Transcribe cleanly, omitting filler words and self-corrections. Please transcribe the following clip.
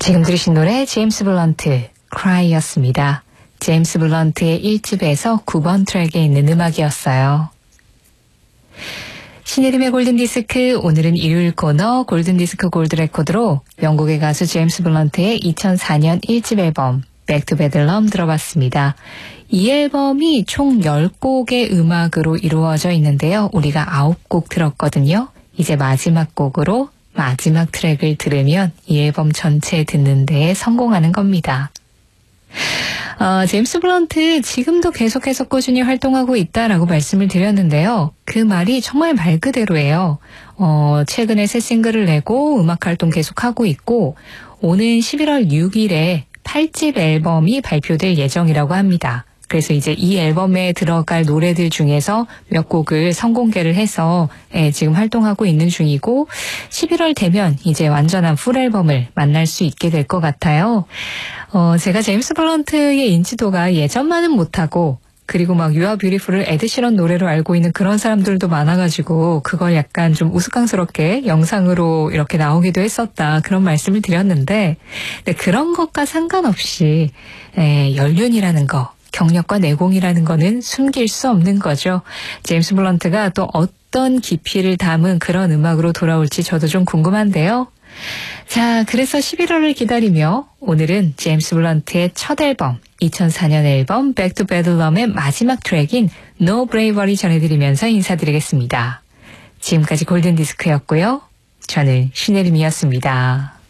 지금 들으신 노래 제임스 블런트, Cry였습니다. 제임스 블런트의 1집에서 9번 트랙에 있는 음악이었어요. 신혜림의 골든디스크, 오늘은 일요일 코너 골든디스크 골드레코드로 영국의 가수 제임스 블런트의 2004년 1집 앨범 Back to Bedlam 들어봤습니다. 이 앨범이 총 10곡의 음악으로 이루어져 있는데요. 우리가 9곡 들었거든요. 이제 마지막 곡으로 마지막 트랙을 들으면 이 앨범 전체 듣는 데에 성공하는 겁니다. 제임스 블런트 지금도 계속해서 꾸준히 활동하고 있다라고 말씀을 드렸는데요. 그 말이 정말 말 그대로예요. 최근에 새 싱글을 내고 음악 활동 계속하고 있고 오는 11월 6일에 8집 앨범이 발표될 예정이라고 합니다. 그래서 이제 이 앨범에 들어갈 노래들 중에서 몇 곡을 선공개를 해서 지금 활동하고 있는 중이고 11월 되면 이제 완전한 풀 앨범을 만날 수 있게 될 것 같아요. 제가 제임스 블런트의 인지도가 예전만은 못하고 그리고 막 You Are Beautiful을 에드시런 노래로 알고 있는 그런 사람들도 많아가지고 그걸 약간 좀 우스꽝스럽게 영상으로 이렇게 나오기도 했었다. 그런 말씀을 드렸는데 그런 것과 상관없이 연륜이라는 거, 경력과 내공이라는 거는 숨길 수 없는 거죠. 제임스 블런트가 또 어떤 깊이를 담은 그런 음악으로 돌아올지 저도 좀 궁금한데요. 자, 그래서 11월을 기다리며 오늘은 제임스 블런트의 첫 앨범, 2004년 앨범 Back to Bedlam의 마지막 트랙인 No Bravery 전해드리면서 인사드리겠습니다. 지금까지 골든디스크였고요. 저는 신혜림이었습니다.